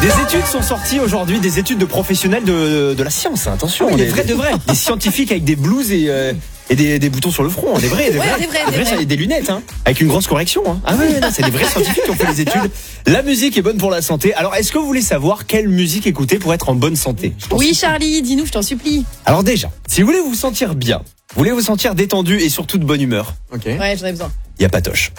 Des études sont sorties aujourd'hui, des études de professionnels de la science. Attention, Oui, des vrais de vrais. Des scientifiques avec des blouses et des boutons sur le front. Des vrais, et des lunettes, hein, avec une grosse correction. Hein. Ah ouais, non, c'est des vrais scientifiques qui ont fait les études. La musique est bonne pour la santé. Alors, est-ce que vous voulez savoir quelle musique écouter pour être en bonne santé? Oui, Charlie, dis-nous, je t'en supplie. Alors déjà, si vous voulez vous sentir bien, vous voulez vous sentir détendu et surtout de bonne humeur, Ok. Ouais, j'en ai besoin. il y a Patoche.